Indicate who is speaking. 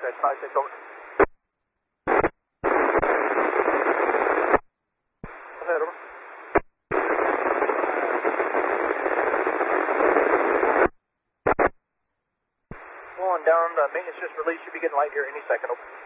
Speaker 1: Dispatch 56 over. Ahead, over. One down, maintenance just released. Should be getting light here any second, over.